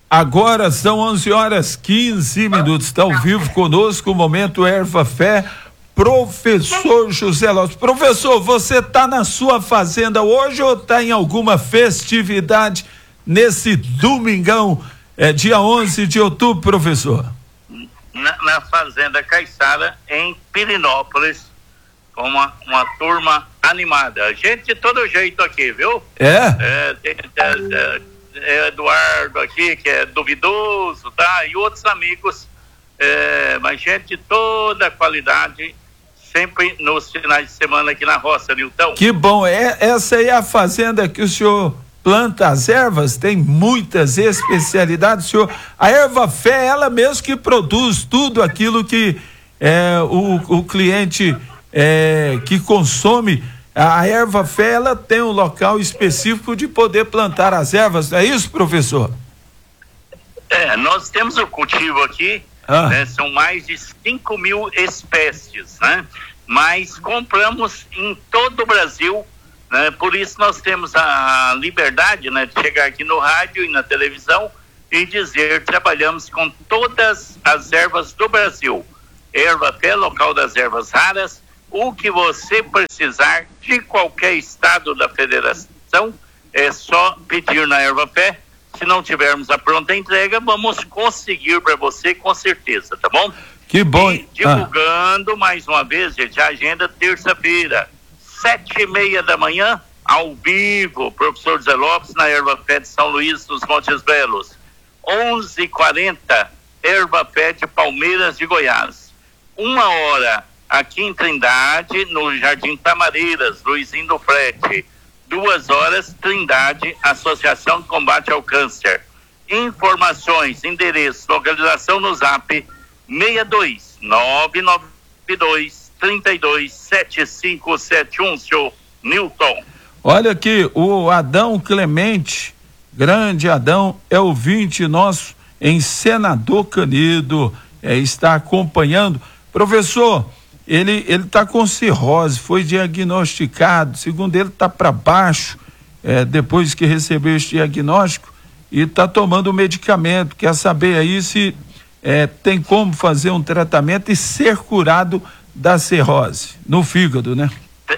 Agora são 11h15. Está ao vivo conosco o Momento Erva Fé, professor José Lopes. Professor, você está na sua fazenda hoje ou está em alguma festividade nesse domingão, dia 11 de outubro, professor? Na fazenda Caiçara, em Pirinópolis, com uma turma animada. Gente de todo jeito aqui, viu? Tem Eduardo aqui, que é duvidoso, tá? E outros amigos, mas gente de toda qualidade, sempre nos finais de semana aqui na roça, Nilton. Que bom, essa aí é a fazenda que o senhor planta as ervas, tem muitas especialidades, senhor. A Erva Fé, ela mesmo que produz tudo aquilo que o cliente que consome. A Erva Fé, ela tem um local específico de poder plantar as ervas, não é isso, professor? Nós temos o cultivo aqui, são mais de 5.000 espécies, né? Mas compramos em todo o Brasil, né? Por isso nós temos a liberdade, né, de chegar aqui no rádio e na televisão e dizer, trabalhamos com todas as ervas do Brasil. Erva Fé, local das ervas raras. O que você precisar de qualquer estado da federação, é só pedir na Erva Fé. Se não tivermos a pronta entrega, vamos conseguir para você com certeza, tá bom? Que bom. E divulgando mais uma vez, gente, a agenda terça-feira, 7:30 da manhã, ao vivo, professor José Lopes na Erva Fé de São Luís dos Montes Belos. 11h40, Erva Fé de Palmeiras de Goiás. 1h aqui em Trindade, no Jardim Tamareiras, Luizinho do Frete. 2h, Trindade, Associação de Combate ao Câncer. Informações, endereço, localização no Zap 62992327571, senhor Nilton. Olha aqui, o Adão Clemente, grande Adão, é ouvinte nosso em Senador Canedo, está acompanhando. Professor, ele está com cirrose, foi diagnosticado, segundo ele está para baixo, depois que recebeu esse diagnóstico, e está tomando o medicamento. Quer saber aí se tem como fazer um tratamento e ser curado da cirrose no fígado, né?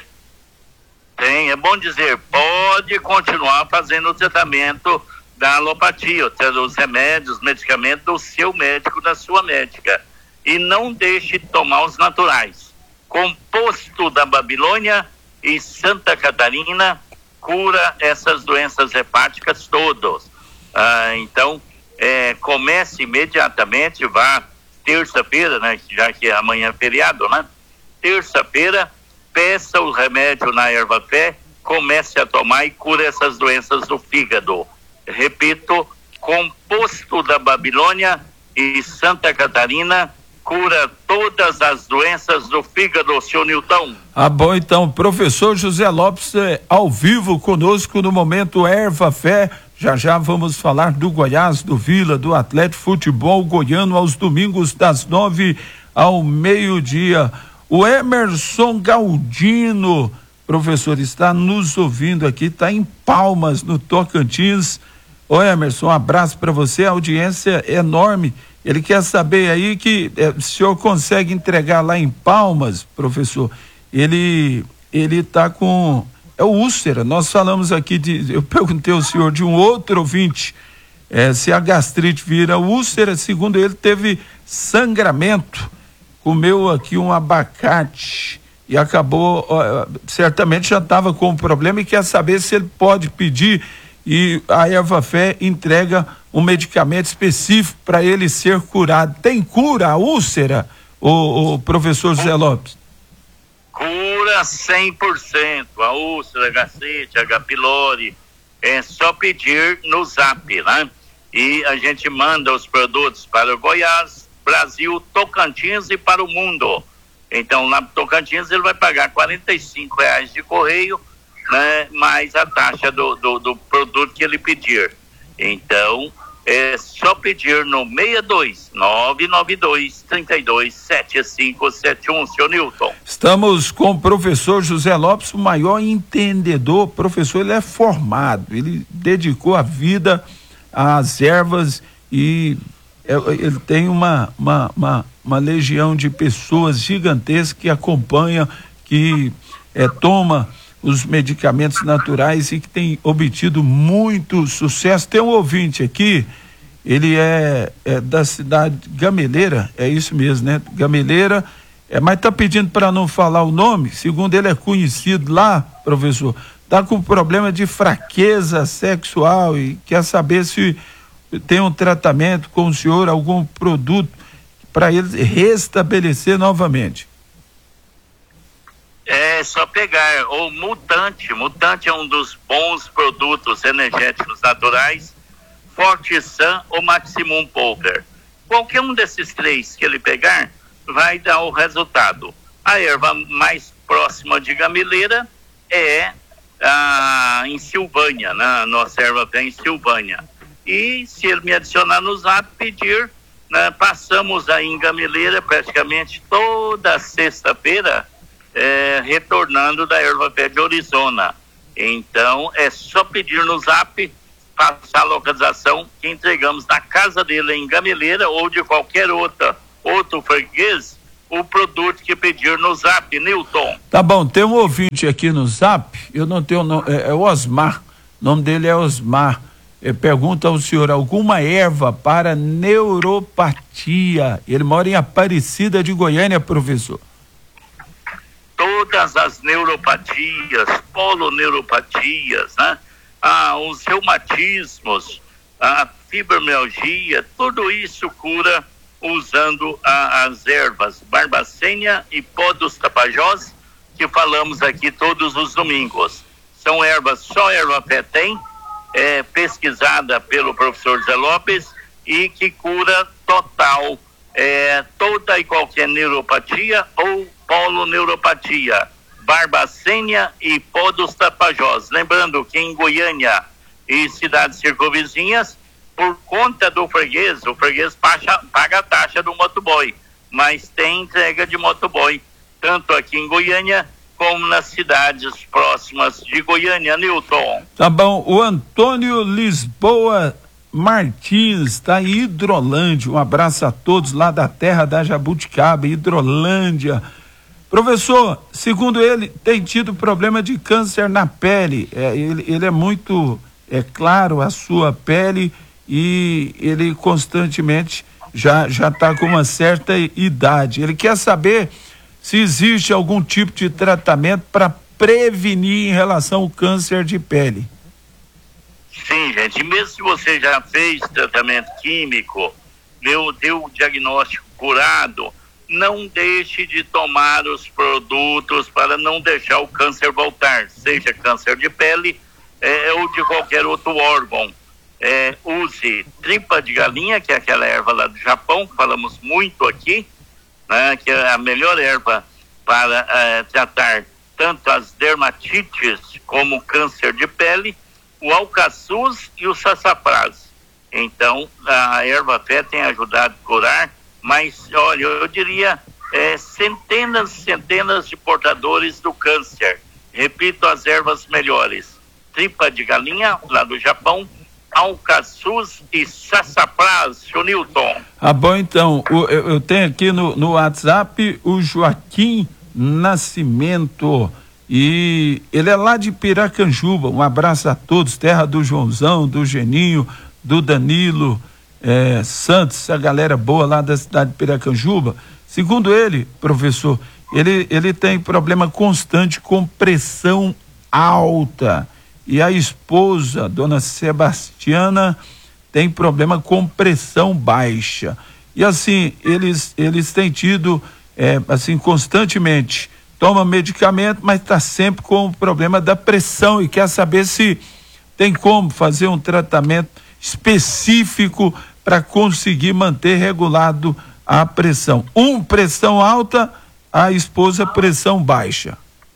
Tem, é bom dizer, pode continuar fazendo o tratamento da alopatia, os remédios, os medicamentos do seu médico, da sua médica. E não deixe de tomar os naturais. Composto da Babilônia e Santa Catarina cura essas doenças hepáticas todas. Então, comece imediatamente, vá terça-feira, né? Já que amanhã é feriado, né? Terça-feira, peça o remédio na Erva Fé, comece a tomar e cura essas doenças do fígado. Repito, composto da Babilônia e Santa Catarina cura todas as doenças do fígado, senhor Nilton. Bom, então, professor José Lopes ao vivo conosco no Momento Erva Fé. Já vamos falar do Goiás, do Vila, do Atlético Futebol Goiano aos domingos das 9 ao meio-dia. O Emerson Galdino, professor, está nos ouvindo aqui, está em Palmas, no Tocantins. Ô Emerson, um abraço para você, a audiência é enorme. Ele quer saber aí que o senhor consegue entregar lá em Palmas, professor. Ele está com úlcera. Nós falamos aqui eu perguntei ao senhor de um outro ouvinte se a gastrite vira úlcera. Segundo ele, teve sangramento, comeu aqui um abacate e acabou, certamente já estava com um problema e quer saber se ele pode pedir, e a Erva Fé entrega um medicamento específico para ele ser curado. Tem cura a úlcera, o professor José Lopes? Cura 100%, a úlcera, a gastrite, a H. pylori, é só pedir no Zap, né? E a gente manda os produtos para o Goiás, Brasil, Tocantins e para o mundo. Então, lá no Tocantins ele vai pagar R$45 de correio, né, mais a taxa do produto que ele pedir. Então, é só pedir no 62992327571, senhor Nilton. Estamos com o professor José Lopes, o maior entendedor. Professor, ele é formado, ele dedicou a vida às ervas e ele tem uma legião de pessoas gigantescas que acompanham, que toma os medicamentos naturais e que tem obtido muito sucesso. Tem um ouvinte aqui, ele é da cidade de Gameleira, é isso mesmo, né? Gameleira, mas está pedindo para não falar o nome, segundo ele é conhecido lá, professor, está com problema de fraqueza sexual e quer saber se tem um tratamento com o senhor, algum produto para ele restabelecer novamente. É só pegar o Mutante. Mutante é um dos bons produtos energéticos naturais, Fortissan ou Maximum Poker. Qualquer um desses três que ele pegar vai dar o resultado. A erva mais próxima de Gameleira é em Silvânia, né? Nossa erva vem em Silvânia. E se ele me adicionar no Zap, pedir, né? Passamos aí em Gameleira praticamente toda sexta-feira, retornando da erva pé de Arizona. Então é só pedir no Zap, passar a localização que entregamos na casa dele em Gameleira ou de qualquer outro freguês, o produto que pedir no Zap, Newton. Tá bom, tem um ouvinte aqui no Zap, eu não tenho o nome, é Osmar, o nome dele é Osmar. Pergunta ao senhor, alguma erva para neuropatia? Ele mora em Aparecida de Goiânia, professor. Todas as neuropatias, poloneuropatias, né? Os reumatismos, a fibromialgia, tudo isso cura usando as ervas Barbacênia e Pó dos Tapajós, que falamos aqui todos os domingos. São ervas, só erva pé tem, pesquisada pelo professor Zé Lopes e que cura total toda e qualquer neuropatia ou poloneuropatia, Barbacênia e Pó dos Tapajós. Lembrando que em Goiânia e cidades circunvizinhas, por conta do freguês, o freguês paga a taxa do motoboy, mas tem entrega de motoboy, tanto aqui em Goiânia como nas cidades próximas de Goiânia, Newton. Tá bom, o Antônio Lisboa Martins está em Hidrolândia, um abraço a todos lá da terra da Jabuticaba, Hidrolândia. Professor, segundo ele, tem tido problema de câncer na pele, ele é muito claro a sua pele e ele constantemente já está com uma certa idade. Ele quer saber se existe algum tipo de tratamento para prevenir em relação ao câncer de pele. Sim, gente, mesmo se você já fez tratamento químico, deu o diagnóstico curado, não deixe de tomar os produtos para não deixar o câncer voltar, seja câncer de pele ou de qualquer outro órgão. Use tripa de galinha, que é aquela erva lá do Japão, que falamos muito aqui, né, que é a melhor erva para tratar tanto as dermatites como câncer de pele, o alcaçuz e o sassafrás. Então, a erva pé tem ajudado a curar, mas, olha, eu diria centenas de portadores do câncer. Repito, as ervas melhores: tripa de galinha, lá do Japão, alcaçuz e sassafrás, seu Newton. Bom, então, eu tenho aqui no WhatsApp o Joaquim Nascimento, e ele é lá de Piracanjuba. Um abraço a todos, terra do Joãozão, do Geninho, do Danilo Santos, a galera boa lá da cidade de Piracanjuba. Segundo ele, professor, ele tem problema constante com pressão alta, e a esposa, dona Sebastiana, tem problema com pressão baixa. E assim, eles têm tido, assim, constantemente, toma medicamento, mas está sempre com o problema da pressão e quer saber se tem como fazer um tratamento específico para conseguir manter regulado a pressão. Pressão alta, a esposa pressão baixa.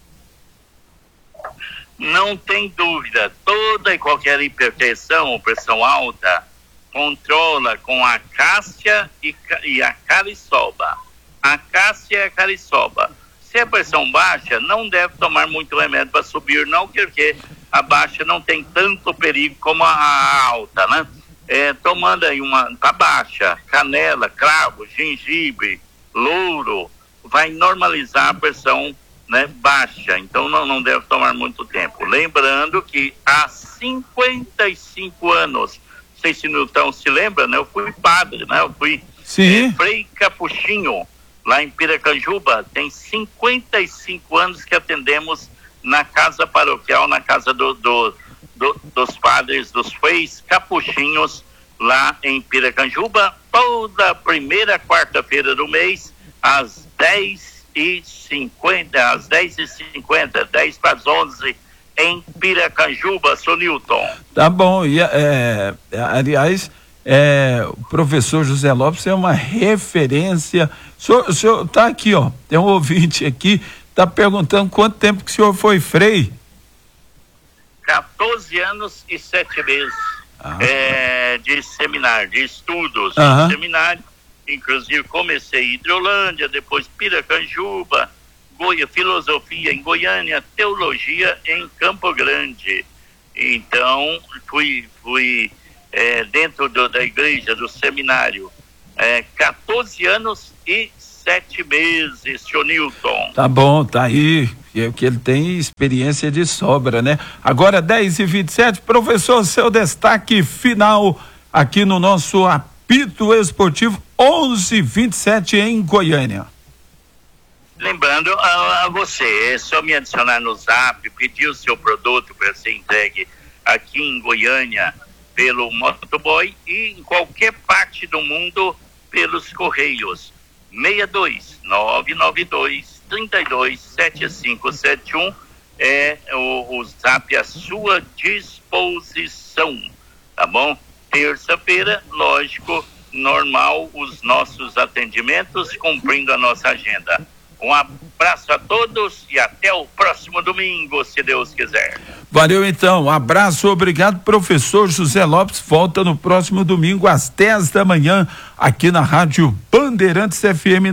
Não tem dúvida, toda e qualquer hipertensão ou pressão alta controla com a cássia e a cariçoba. A cássia e a cariçoba. Se a pressão baixa, não deve tomar muito remédio para subir, não, porque a baixa não tem tanto perigo como a alta, né? tomando aí uma tabacha, canela, cravo, gengibre, louro, vai normalizar a pressão, né, baixa. Então não deve tomar muito tempo. Lembrando que há 55 anos, não sei se Nilton se lembra, né? Eu fui padre, né? Eu fui Frei Capuchinho, lá em Piracanjuba. Tem 55 anos que atendemos na casa paroquial, na casa dos padres, dos freis capuchinhos, lá em Piracanjuba, toda primeira quarta-feira do mês, às 10h50, 10 para as 11, em Piracanjuba, seu Nilton. Tá bom, e aliás, o professor José Lopes é uma referência. O senhor tá aqui, ó, tem um ouvinte aqui, tá perguntando quanto tempo que o senhor foi frei? 14 anos e 7 meses de seminário, de estudos, de seminário. Inclusive comecei em Hidrolândia, depois Piracanjuba, filosofia em Goiânia, teologia em Campo Grande. Então fui dentro da igreja, do seminário, 14 anos e 7 meses, senhor Nilton. Tá bom, tá aí, que ele tem experiência de sobra, né? Agora 10h27, professor, seu destaque final aqui no nosso apito esportivo, 11h27 em Goiânia. Lembrando a você, é só me adicionar no Zap, pedir o seu produto para ser entregue aqui em Goiânia pelo motoboy e em qualquer parte do mundo pelos correios. 62-992-32-7571 é o Zap à sua disposição, tá bom? Terça-feira, lógico, normal, os nossos atendimentos, cumprindo a nossa agenda. Um abraço a todos e até o próximo domingo, se Deus quiser. Valeu então, um abraço, obrigado, professor José Lopes. Volta no próximo domingo às 10 da manhã aqui na Rádio Bandeirantes FM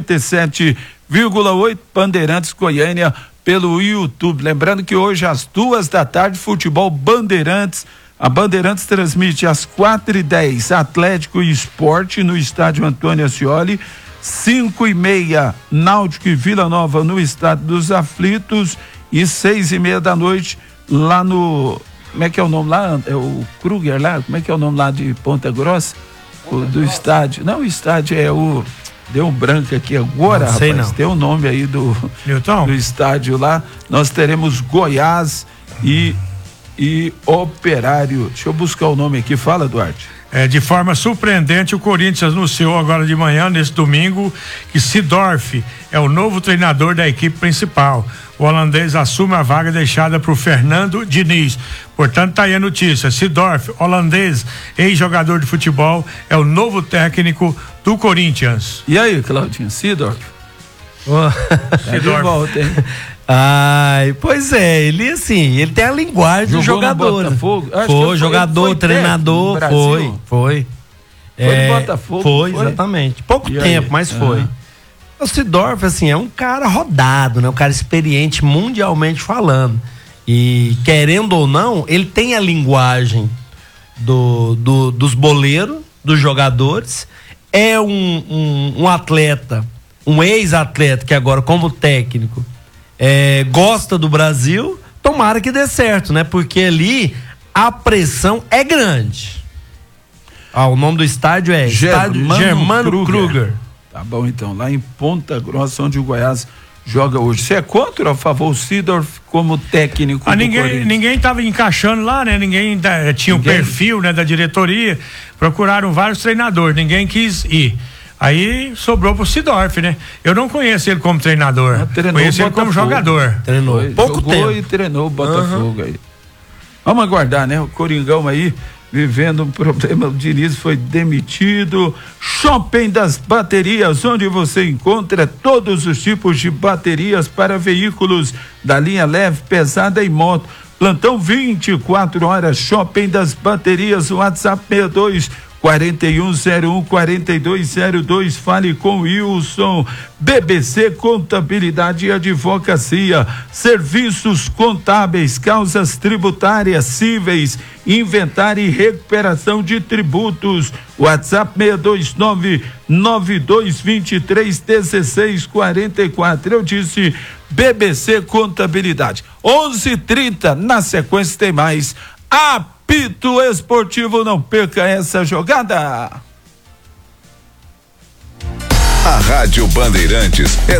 97,8, Bandeirantes Goiânia, pelo YouTube. Lembrando que hoje às 2 da tarde, futebol Bandeirantes. A Bandeirantes transmite às 4h10 Atlético e Esporte no estádio Antônio Ascioli. 5h30 Náutico e Vila Nova no Estádio dos Aflitos e 6h30 da noite lá no, como é que é o nome lá? É o Kruger lá? Como é que é o nome lá de Ponta Grossa? Do estádio. Não, o estádio é o, deu um branco aqui agora, não sei, rapaz, não. Tem o nome aí do estádio lá. Nós teremos Goiás e Operário. Deixa eu buscar o nome aqui, fala, Duarte. De forma surpreendente, o Corinthians anunciou agora de manhã, nesse domingo, que Seedorf é o novo treinador da equipe principal. O holandês assume a vaga deixada para o Fernando Diniz. Portanto, tá aí a notícia. Seedorf, holandês, ex-jogador de futebol, é o novo técnico do Corinthians. E aí, Claudinho, Seedorf? Seedorf. Volta, hein? Ai, pois é, ele tem a linguagem do jogador. Foi jogador, treinador, foi. Foi no Botafogo. Foi, exatamente. Pouco tempo, mas foi. O Seedorf, é um cara rodado, né? Um cara experiente mundialmente falando. E querendo ou não, ele tem a linguagem dos boleiros, dos jogadores. É um atleta, um ex-atleta que agora como técnico gosta do Brasil, tomara que dê certo, né? Porque ali a pressão é grande. O nome do estádio é Germano Kruger. Tá bom, então, lá em Ponta Grossa, onde o Goiás joga hoje. Você é contra ou a favor o Seedorf como técnico do Corinthians? Ninguém estava encaixando lá, né? Ninguém tinha um perfil, né, da diretoria. Procuraram vários treinadores, ninguém quis ir. Aí sobrou pro Seedorf, né? Eu não conheço ele como treinador, conheço ele como jogador. Treinou pouco tempo. E treinou o Botafogo aí. Vamos aguardar, né? O Coringão aí vivendo um problema, o Diniz foi demitido. Shopping das Baterias, onde você encontra todos os tipos de baterias para veículos da linha leve, pesada e moto. Plantão 24 horas, Shopping das Baterias, WhatsApp 62 4101-4202. Fale com Wilson. BBC Contabilidade e Advocacia, serviços contábeis, causas tributárias, cíveis, inventário e recuperação de tributos. WhatsApp 629-9223-1644. Eu disse BBC Contabilidade. 11:30, na sequência tem mais Apito Esportivo. Não perca essa jogada. A Rádio Bandeirantes é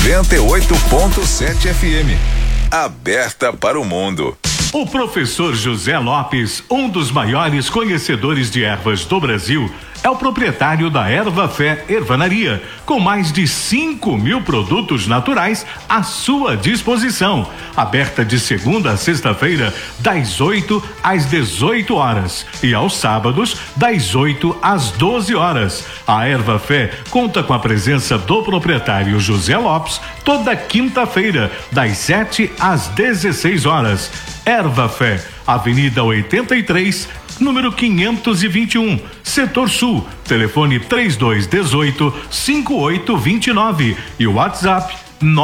98.7 FM. Aberta para o mundo. O professor José Lopes, um dos maiores conhecedores de ervas do Brasil, é o proprietário da Erva Fé Ervanaria, com mais de 5.000 produtos naturais à sua disposição. Aberta de segunda a sexta-feira, das 8 às 18 horas e aos sábados, das 8 às 12 horas. A Erva Fé conta com a presença do proprietário José Lopes toda quinta-feira, das 7 às 16 horas. Erva Fé, Avenida 83, número 521, Setor Sul, telefone 3218-5829 e o WhatsApp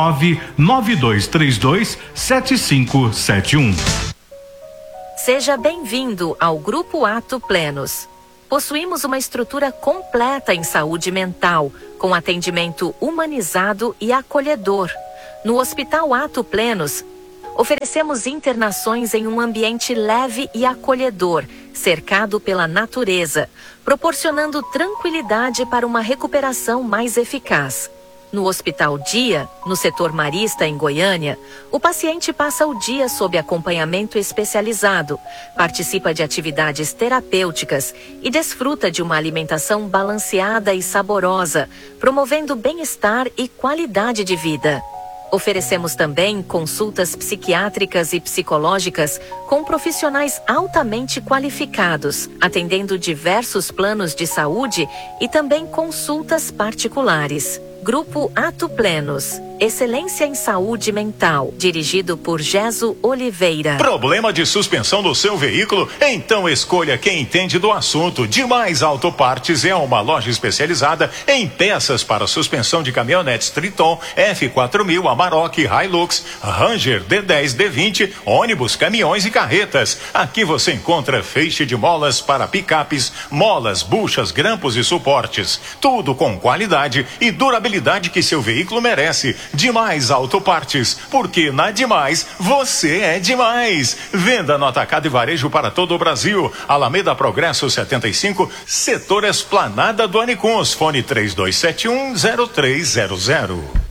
99232-7571. Seja bem-vindo ao Grupo Ato Plenos. Possuímos uma estrutura completa em saúde mental, com atendimento humanizado e acolhedor. No Hospital Ato Plenos, oferecemos internações em um ambiente leve e acolhedor, cercado pela natureza, proporcionando tranquilidade para uma recuperação mais eficaz. No Hospital Dia, no setor marista em Goiânia, o paciente passa o dia sob acompanhamento especializado, participa de atividades terapêuticas e desfruta de uma alimentação balanceada e saborosa, promovendo bem-estar e qualidade de vida. Oferecemos também consultas psiquiátricas e psicológicas com profissionais altamente qualificados, atendendo diversos planos de saúde e também consultas particulares. Grupo Ato Plenos, excelência em saúde mental, dirigido por Geso Oliveira. Problema de suspensão do seu veículo? Então escolha quem entende do assunto. Demais Autopartes é uma loja especializada em peças para suspensão de caminhonetes Triton, F4000, Amarok, Hilux, Ranger, D10, D20, ônibus, caminhões e carretas. Aqui você encontra feixe de molas para picapes, molas, buchas, grampos e suportes. Tudo com qualidade e durabilidade que seu veículo merece. Demais Autopartes, porque na Demais você é demais. Venda no atacado e varejo para todo o Brasil. Alameda Progresso 75, setor Esplanada do Anicuns. Fone 3271-0300.